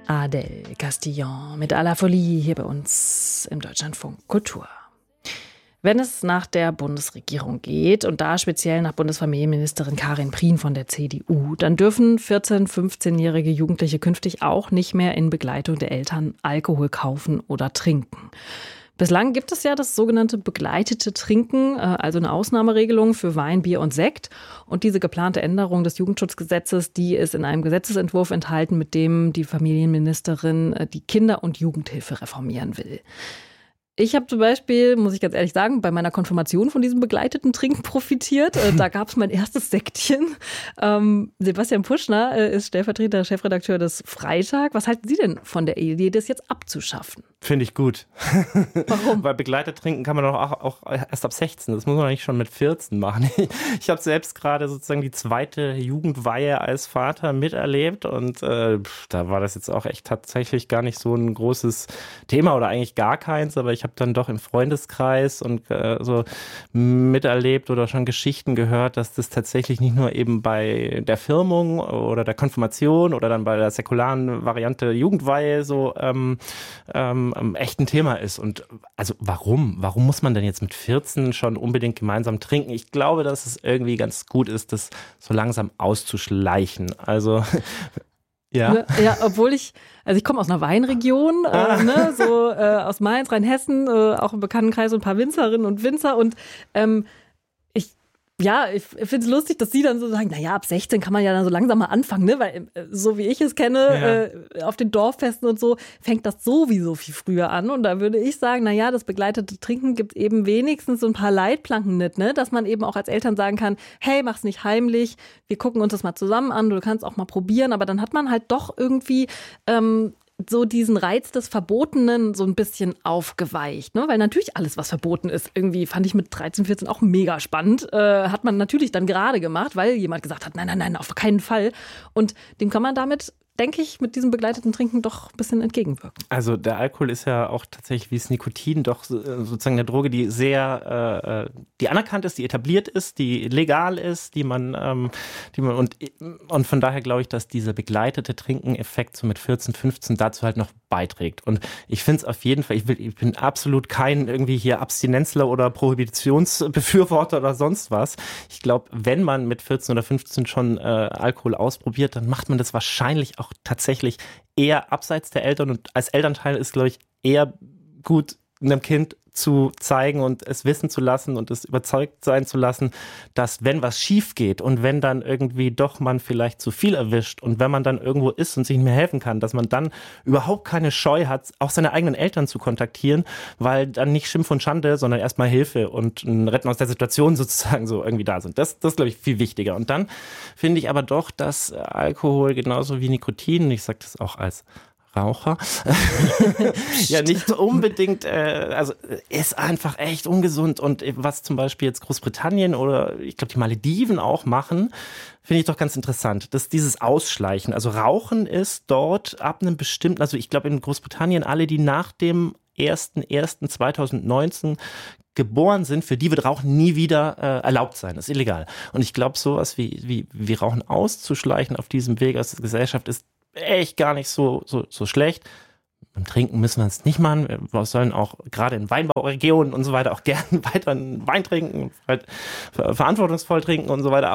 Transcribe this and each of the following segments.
Adèle Castillon mit À la Folie hier bei uns im Deutschlandfunk Kultur. Wenn es nach der Bundesregierung geht und da speziell nach Bundesfamilienministerin Karin Prien von der CDU, dann dürfen 14-, 15-jährige Jugendliche künftig auch nicht mehr in Begleitung der Eltern Alkohol kaufen oder trinken. Bislang gibt es ja das sogenannte begleitete Trinken, also eine Ausnahmeregelung für Wein, Bier und Sekt. Und diese geplante Änderung des Jugendschutzgesetzes, die ist in einem Gesetzesentwurf enthalten, mit dem die Familienministerin die Kinder- und Jugendhilfe reformieren will. Ich habe zum Beispiel, muss ich ganz ehrlich sagen, bei meiner Konfirmation von diesem begleiteten Trinken profitiert. Da gab es mein erstes Sektchen. Sebastian Puschner ist stellvertretender Chefredakteur des Freitag. Was halten Sie denn von der Idee, das jetzt abzuschaffen? Finde ich gut. Warum? Weil begleitet trinken kann man doch auch erst ab 16. Das muss man nicht schon mit 14 machen. Ich habe selbst gerade sozusagen die zweite Jugendweihe als Vater miterlebt und da war das jetzt auch echt tatsächlich gar nicht so ein großes Thema oder eigentlich gar keins, aber ich habe dann doch im Freundeskreis und so miterlebt oder schon Geschichten gehört, dass das tatsächlich nicht nur eben bei der Firmung oder der Konfirmation oder dann bei der säkularen Variante Jugendweihe so echt ein Thema ist. Und also warum? Warum muss man denn jetzt mit 14 schon unbedingt gemeinsam trinken? Ich glaube, dass es irgendwie ganz gut ist, das so langsam auszuschleichen. Also ja. Ja, obwohl ich komme aus einer Weinregion, aus Mainz, Rheinhessen, auch im Bekanntenkreis und ein paar Winzerinnen und Winzer und ich finde es lustig, dass Sie dann so sagen, naja, ab 16 kann man ja dann so langsam mal anfangen, ne? Weil so wie ich es kenne, auf den Dorffesten und so, fängt das sowieso viel früher an. Und da würde ich sagen, naja, das begleitete Trinken gibt eben wenigstens so ein paar Leitplanken mit, ne? Dass man eben auch als Eltern sagen kann, hey, mach's nicht heimlich, wir gucken uns das mal zusammen an, du kannst auch mal probieren. Aber dann hat man halt doch irgendwie so diesen Reiz des Verbotenen so ein bisschen aufgeweicht, ne? Weil natürlich alles, was verboten ist, irgendwie fand ich mit 13, 14 auch mega spannend. Hat man natürlich dann gerade gemacht, weil jemand gesagt hat, nein, auf keinen Fall. Und dem kann man damit, denke ich, mit diesem begleiteten Trinken doch ein bisschen entgegenwirken. Also der Alkohol ist ja auch tatsächlich wie das Nikotin doch sozusagen eine Droge, die sehr, die anerkannt ist, die etabliert ist, die legal ist, die man und von daher glaube ich, dass dieser begleitete Trinken-Effekt so mit 14, 15 dazu halt noch beiträgt. Und ich finde es auf jeden Fall, ich bin absolut kein irgendwie hier Abstinenzler oder Prohibitionsbefürworter oder sonst was. Ich glaube, wenn man mit 14 oder 15 schon Alkohol ausprobiert, dann macht man das wahrscheinlich auch tatsächlich eher abseits der Eltern und als Elternteil ist, glaube ich, eher gut einem Kind zu zeigen und es wissen zu lassen und es überzeugt sein zu lassen, dass wenn was schief geht und wenn dann irgendwie doch man vielleicht zu viel erwischt und wenn man dann irgendwo ist und sich nicht mehr helfen kann, dass man dann überhaupt keine Scheu hat, auch seine eigenen Eltern zu kontaktieren, weil dann nicht Schimpf und Schande, sondern erstmal Hilfe und ein Retten aus der Situation sozusagen so irgendwie da sind. Das ist, glaube ich, viel wichtiger. Und dann finde ich aber doch, dass Alkohol genauso wie Nikotin, ich sage das auch als Raucher, ja nicht unbedingt, also ist einfach echt ungesund und was zum Beispiel jetzt Großbritannien oder ich glaube die Malediven auch machen, finde ich doch ganz interessant, dass dieses Ausschleichen, also Rauchen ist dort ab einem bestimmten, also ich glaube in Großbritannien alle, die nach dem 1.1.2019 geboren sind, für die wird Rauchen nie wieder erlaubt sein. Das ist illegal. Und ich glaube, sowas wie Rauchen auszuschleichen auf diesem Weg aus der Gesellschaft ist echt gar nicht so schlecht. Beim Trinken müssen wir es nicht machen. Wir sollen auch gerade in Weinbauregionen und so weiter auch gerne weiter Wein trinken, halt verantwortungsvoll trinken und so weiter.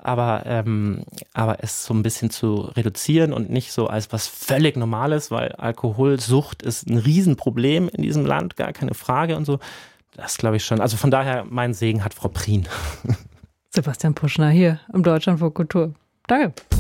Aber es so ein bisschen zu reduzieren und nicht so als was völlig Normales, weil Alkoholsucht ist ein Riesenproblem in diesem Land, gar keine Frage und so. Das glaube ich schon. Also von daher, mein Segen hat Frau Prien. Sebastian Puschner hier im Deutschlandfunk Kultur. Danke.